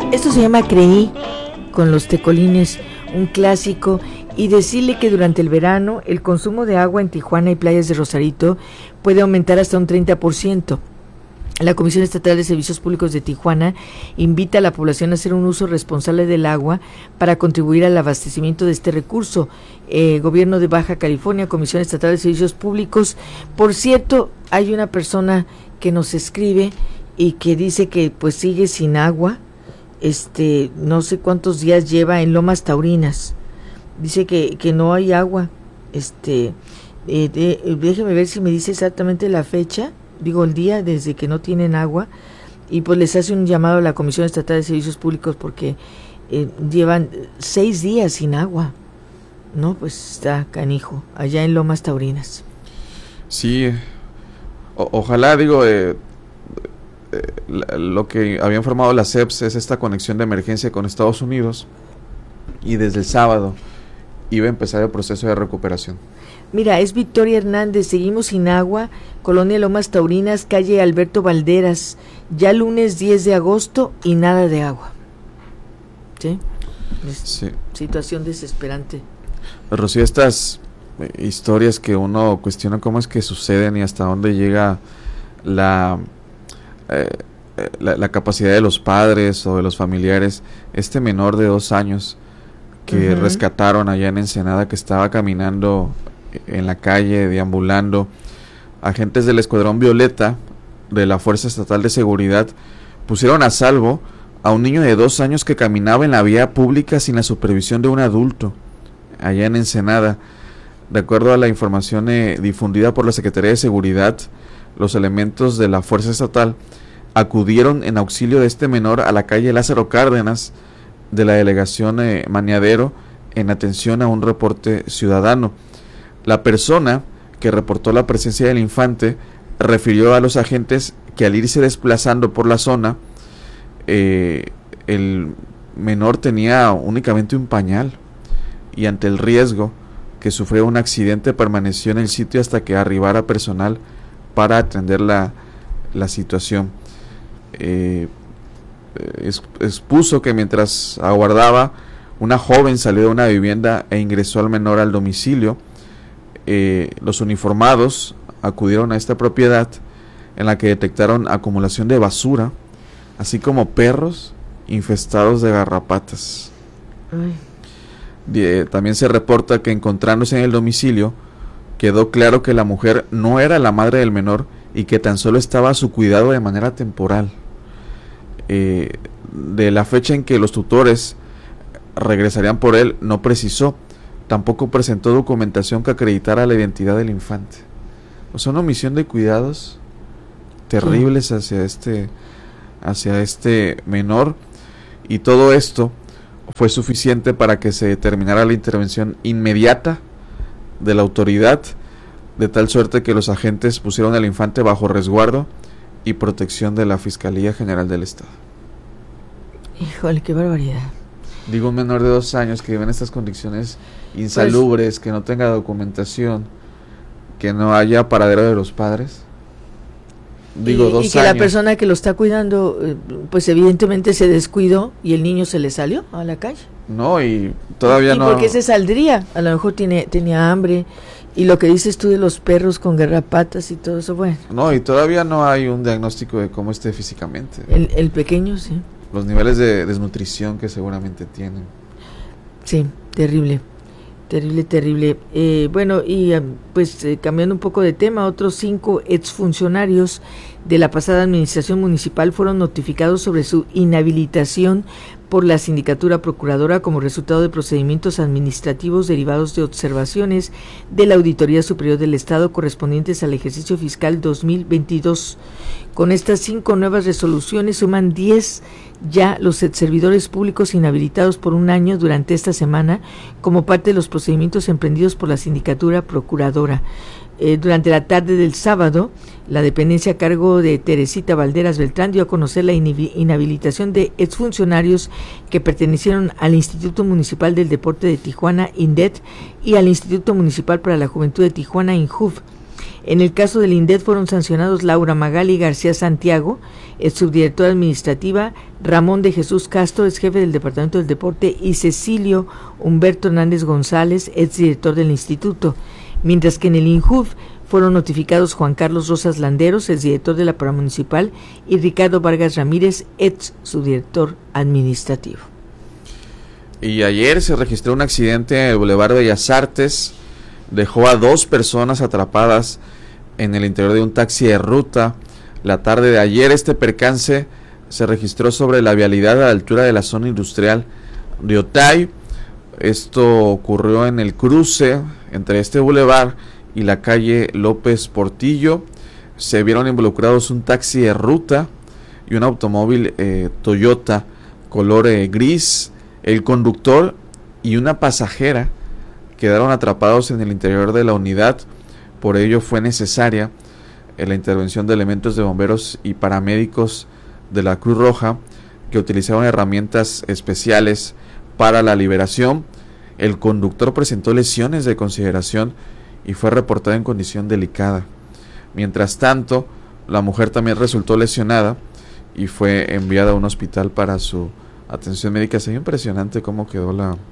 Esto se llama Creí, con los Tecolines, un clásico, y decirle que durante el verano el consumo de agua en Tijuana y playas de Rosarito puede aumentar hasta un 30%. La Comisión Estatal de Servicios Públicos de Tijuana invita a la población a hacer un uso responsable del agua para contribuir al abastecimiento de este recurso. Gobierno de Baja California, Comisión Estatal de Servicios Públicos. Por cierto, hay una persona que nos escribe y que dice que pues sigue sin agua, no sé cuántos días lleva en Lomas Taurinas. Dice que no hay agua. Déjeme ver si me dice exactamente la fecha. Digo, el día desde que no tienen agua, y pues les hace un llamado a la Comisión Estatal de Servicios Públicos porque llevan 6 días sin agua. No, pues está canijo, allá en Lomas Taurinas. Sí, ojalá, lo que había informado la CEPS es esta conexión de emergencia con Estados Unidos, y desde el sábado iba a empezar el proceso de recuperación. Mira, es Victoria Hernández, seguimos sin agua, Colonia Lomas Taurinas, calle Alberto Valderas, ya lunes 10 de agosto y nada de agua. ¿Sí? Sí. Situación desesperante. Rocío, estas historias que uno cuestiona cómo es que suceden y hasta dónde llega la capacidad de los padres o de los familiares. Este menor de 2 años que rescataron allá en Ensenada, que estaba caminando en la calle, deambulando, agentes del Escuadrón Violeta de la Fuerza Estatal de Seguridad pusieron a salvo a un niño de 2 años que caminaba en la vía pública sin la supervisión de un adulto, allá en Ensenada. De acuerdo a la información difundida por la Secretaría de Seguridad, los elementos de la Fuerza Estatal acudieron en auxilio de este menor a la calle Lázaro Cárdenas de la delegación Maniadero en atención a un reporte ciudadano. La persona que reportó la presencia del infante refirió a los agentes que al irse desplazando por la zona, el menor tenía únicamente un pañal, y ante el riesgo que sufrió un accidente permaneció en el sitio hasta que arribara personal para atender la situación. Expuso que mientras aguardaba, una joven salió de una vivienda e ingresó al menor al domicilio. Los uniformados acudieron a esta propiedad, en la que detectaron acumulación de basura, así como perros infestados de garrapatas. También se reporta que, encontrándose en el domicilio, quedó claro que la mujer no era la madre del menor y que tan solo estaba a su cuidado de manera temporal. De la fecha en que los tutores regresarían por él no precisó. Tampoco presentó documentación que acreditara la identidad del infante. O sea, una omisión de cuidados terribles hacia este menor, y todo esto fue suficiente para que se determinara la intervención inmediata de la autoridad, de tal suerte que los agentes pusieron al infante bajo resguardo y protección de la Fiscalía General del Estado. Híjole, qué barbaridad. Digo, un menor de 2 años que vive en estas condiciones insalubres, que no tenga documentación, que no haya paradero de los padres. Digo, 2 años. Y que la persona que lo está cuidando, pues evidentemente se descuidó y el niño se le salió a la calle. No, y todavía no. ¿Y por qué se saldría? A lo mejor tenía hambre. Y lo que dices tú de los perros con garrapatas y todo eso, bueno. No, y todavía no hay un diagnóstico de cómo esté físicamente. El pequeño, sí. Los niveles de desnutrición que seguramente tienen. Sí, terrible. Bueno, y cambiando un poco de tema, otros 5 exfuncionarios de la pasada administración municipal fueron notificados sobre su inhabilitación por la Sindicatura Procuradora como resultado de procedimientos administrativos derivados de observaciones de la Auditoría Superior del Estado correspondientes al ejercicio fiscal 2022. Con estas 5 nuevas resoluciones suman 10 ya los servidores públicos inhabilitados por 1 año durante esta semana como parte de los procedimientos emprendidos por la Sindicatura Procuradora. Durante la tarde del sábado, la dependencia a cargo de Teresita Valderas Beltrán dio a conocer la inhabilitación de exfuncionarios que pertenecieron al Instituto Municipal del Deporte de Tijuana, INDET, y al Instituto Municipal para la Juventud de Tijuana, INJUV. En el caso del INDET fueron sancionados Laura Magali García Santiago, el subdirectora administrativa, Ramón de Jesús Castro, ex jefe del Departamento del Deporte, y Cecilio Humberto Hernández González, ex director del instituto, mientras que en el INJUV fueron notificados Juan Carlos Rosas Landeros, ex director de la Paramunicipal, y Ricardo Vargas Ramírez, ex subdirector administrativo. Y ayer se registró un accidente en el Boulevard Bellas Artes, dejó a 2 personas atrapadas en el interior de un taxi de ruta. La tarde de ayer este percance se registró sobre la vialidad a la altura de la zona industrial de Otay. Esto ocurrió en el cruce entre este bulevar y la calle López Portillo. Se vieron involucrados un taxi de ruta y un automóvil Toyota color gris. El conductor y una pasajera quedaron atrapados en el interior de la unidad. Por ello fue necesaria la intervención de elementos de bomberos y paramédicos de la Cruz Roja, que utilizaron herramientas especiales para la liberación. El conductor presentó lesiones de consideración y fue reportado en condición delicada. Mientras tanto, la mujer también resultó lesionada y fue enviada a un hospital para su atención médica. Es impresionante cómo quedó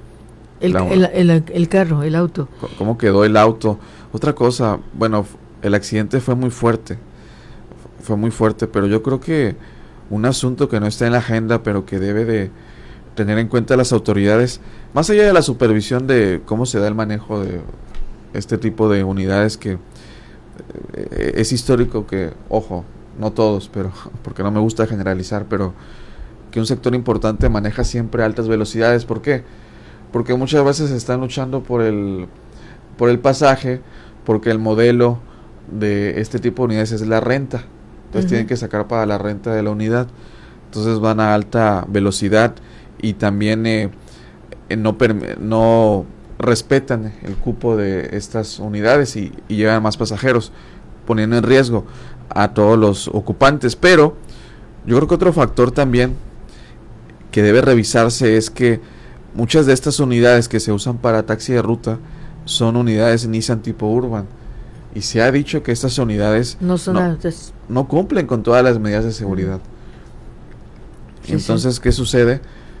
el carro, el auto. Cómo quedó el auto. Otra cosa, bueno, el accidente fue muy fuerte, pero yo creo que un asunto que no está en la agenda, pero que debe de tener en cuenta las autoridades, más allá de la supervisión de cómo se da el manejo de este tipo de unidades, que es histórico que, ojo, no todos, pero porque no me gusta generalizar, pero que un sector importante maneja siempre altas velocidades. ¿Por qué? Porque muchas veces están luchando por el pasaje, porque el modelo de este tipo de unidades es la renta. Entonces tienen que sacar para la renta de la unidad. Entonces van a alta velocidad y también no respetan el cupo de estas unidades y llevan más pasajeros, poniendo en riesgo a todos los ocupantes. Pero yo creo que otro factor también que debe revisarse es que muchas de estas unidades que se usan para taxi de ruta son unidades Nissan tipo Urban, y se ha dicho que estas unidades no cumplen con todas las medidas de seguridad. Entonces, ¿qué sucede?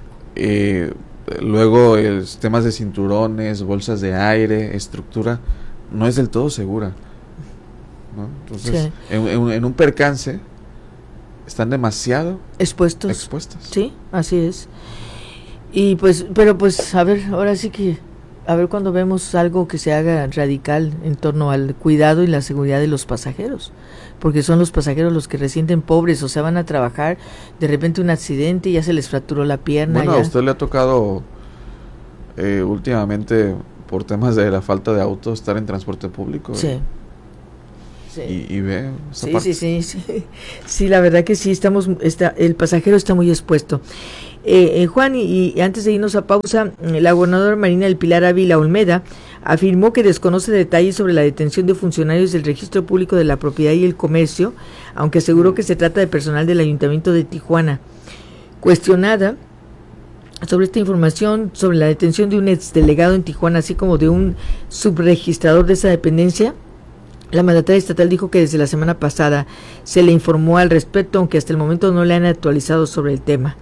Luego temas de cinturones, bolsas de aire, estructura, no es del todo segura, ¿no? Entonces, en un percance están demasiado expuestas. Sí, así es. Y pero a ver, ahora sí que a ver cuando vemos algo que se haga radical en torno al cuidado y la seguridad de los pasajeros, porque son los pasajeros los que resienten pobres, o sea, van a trabajar, de repente un accidente y ya se les fracturó la pierna. Bueno, a usted le ha tocado últimamente, por temas de la falta de autos, estar en transporte público. Sí. Y ve esa parte. Sí, la verdad que sí, el pasajero está muy expuesto. Juan, y antes de irnos a pausa, la gobernadora Marina del Pilar Ávila Olmeda afirmó que desconoce detalles sobre la detención de funcionarios del Registro Público de la Propiedad y el Comercio, aunque aseguró que se trata de personal del Ayuntamiento de Tijuana. Cuestionada sobre esta información, sobre la detención de un exdelegado en Tijuana, así como de un subregistrador de esa dependencia, la mandataria estatal dijo que desde la semana pasada se le informó al respecto, aunque hasta el momento no le han actualizado sobre el tema.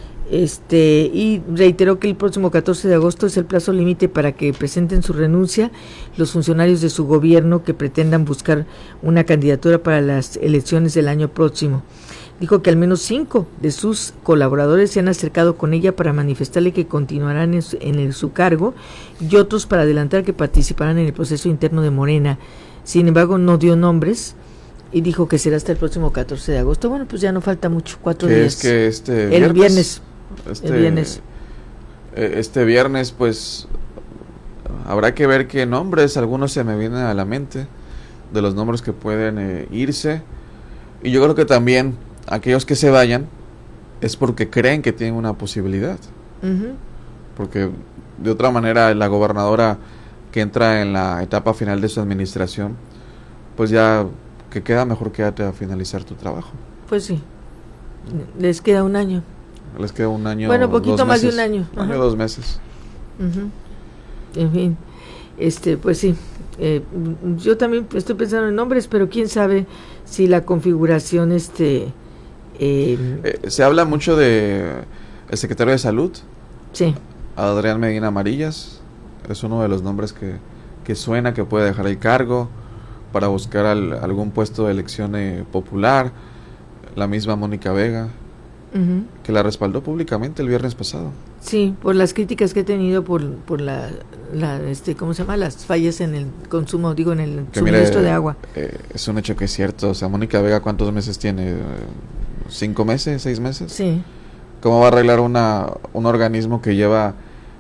Y reiteró que el próximo 14 de agosto es el plazo límite para que presenten su renuncia los funcionarios de su gobierno que pretendan buscar una candidatura para las elecciones del año próximo. Dijo que al menos 5 de sus colaboradores se han acercado con ella para manifestarle que continuarán en su cargo, y otros para adelantar que participarán en el proceso interno de Morena. Sin embargo, no dio nombres y dijo que será hasta el próximo 14 de agosto. Bueno, pues ya no falta mucho, 4 días. Es que el viernes. Este viernes, pues habrá que ver qué nombres. Algunos se me vienen a la mente de los nombres que pueden irse. Y yo creo que también aquellos que se vayan es porque creen que tienen una posibilidad. Porque de otra manera la gobernadora que entra en la etapa final de su administración, pues ya que queda mejor, quédate a finalizar tu trabajo. Pues sí, les queda un año. Les queda un año. Bueno, poquito más de un año. Un año, 2 meses. En fin, pues sí, Yo también estoy pensando en nombres, pero quién sabe si la configuración se habla mucho de el secretario de Salud. Sí. Adrián Medina Amarillas es uno de los nombres que suena que puede dejar el cargo para buscar algún puesto de elección popular. La misma Mónica Vega, que la respaldó públicamente el viernes pasado. Sí, por las críticas que he tenido por ¿cómo se llama? Las fallas en el consumo, en el suministro de agua. Es un hecho que es cierto. O sea, Mónica Vega, ¿cuántos meses tiene? ¿5 meses? ¿6 meses? Sí. ¿Cómo va a arreglar un organismo que lleva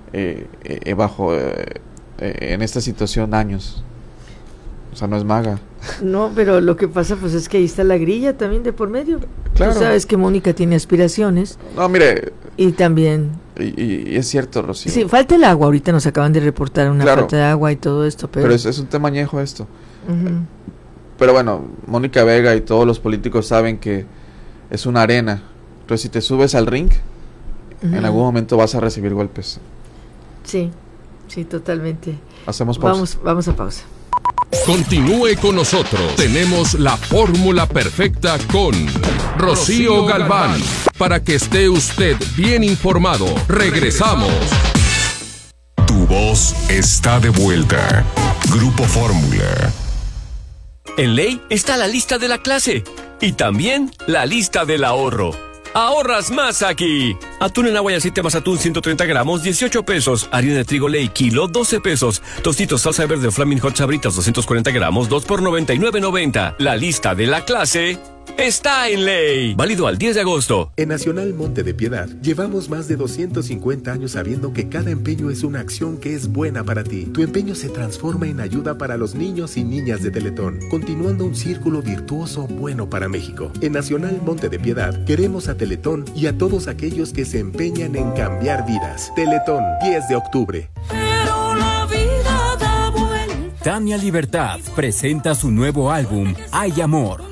en esta situación años? O sea, no es maga. No, pero lo que pasa pues es que ahí está la grilla también de por medio. Claro. Tú sabes que Mónica tiene aspiraciones. No, mire. Y también... Y es cierto, Rocío. Sí, falta el agua. Ahorita nos acaban de reportar una falta de agua y todo esto. Pero es un tema añejo esto. Pero bueno, Mónica Vega y todos los políticos saben que es una arena. Entonces, si te subes al ring, en algún momento vas a recibir golpes. Sí, totalmente. Hacemos pausa. Vamos a pausa. Continúe con nosotros. Tenemos la fórmula perfecta con Rocío Galván. Para que esté usted bien informado. Regresamos. Tu voz está de vuelta. Grupo Fórmula. En Ley está la lista de la clase y también la lista del ahorro. ¡Ahorras más aquí! Atún en agua y aceite más atún 130 gramos, 18 pesos. Harina de trigo Ley, kilo, 12 pesos. Tostitos salsa verde Flaming Hot Sabritas, 240 gramos, 2 por 99.90. La lista de la clase está en Ley. Válido al 10 de agosto. En Nacional Monte de Piedad llevamos más de 250 años sabiendo que cada empeño es una acción que es buena para ti. Tu empeño se transforma en ayuda para los niños y niñas de Teletón, continuando un círculo virtuoso bueno para México. En Nacional Monte de Piedad queremos a Teletón y a todos aquellos que se empeñan en cambiar vidas. Teletón, 10 de octubre. Pero la vida da vuelta. Tania Libertad presenta su nuevo álbum, Hay Amor.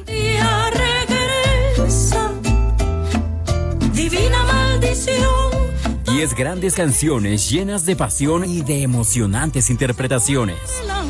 Divina maldición. 10 grandes canciones llenas de pasión y de emocionantes interpretaciones.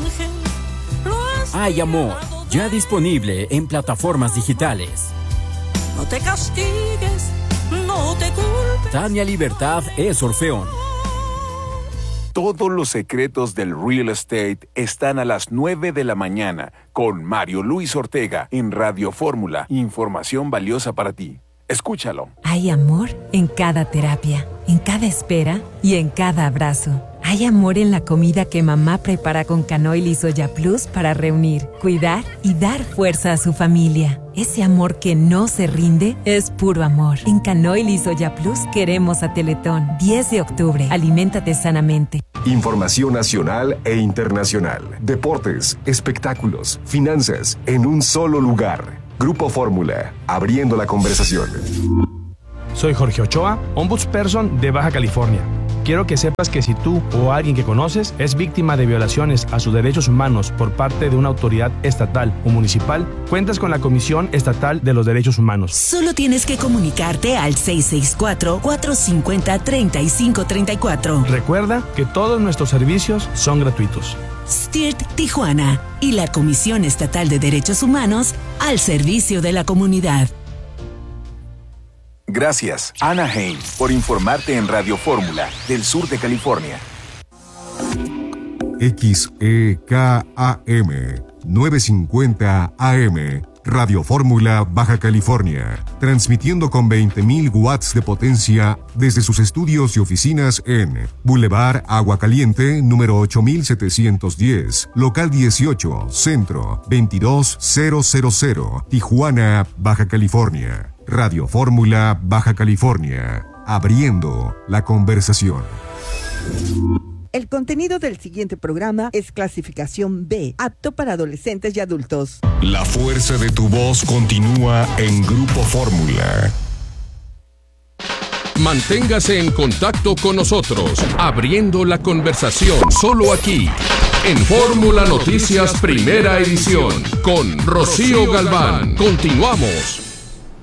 Hay Amor, ya disponible en plataformas digitales. No te castigues, no te culpes. Tania Libertad es Orfeón. Todos los secretos del real estate están a las 9 de la mañana con Mario Luis Ortega en Radio Fórmula. Información valiosa para ti. Escúchalo. Hay amor en cada terapia, en cada espera y en cada abrazo. Hay amor en la comida que mamá prepara con Canoil y Soya Plus para reunir, cuidar y dar fuerza a su familia. Ese amor que no se rinde es puro amor. En Canoil y Soya Plus queremos a Teletón. 10 de octubre. Aliméntate sanamente. Información nacional e internacional. Deportes, espectáculos, finanzas, en un solo lugar. Grupo Fórmula, abriendo la conversación. Soy Jorge Ochoa, Ombudsperson de Baja California. Quiero que sepas que si tú o alguien que conoces es víctima de violaciones a sus derechos humanos por parte de una autoridad estatal o municipal, cuentas con la Comisión Estatal de los Derechos Humanos. Solo tienes que comunicarte al 664-450-3534. Recuerda que todos nuestros servicios son gratuitos. STIRT Tijuana y la Comisión Estatal de Derechos Humanos al servicio de la comunidad. Gracias, Anaheim, por informarte en Radio Fórmula del sur de California. XEKAM 950 AM, Radio Fórmula Baja California, transmitiendo con 20.000 watts de potencia desde sus estudios y oficinas en Boulevard Agua Caliente, número 8710, local 18, centro 22000, Tijuana, Baja California. Radio Fórmula Baja California, abriendo la conversación. El contenido del siguiente programa es clasificación B, apto para adolescentes y adultos. La fuerza de tu voz continúa en Grupo Fórmula. Manténgase en contacto con nosotros, abriendo la conversación solo aquí, en Fórmula Noticias Primera Edición, con Rocío Galván. Continuamos.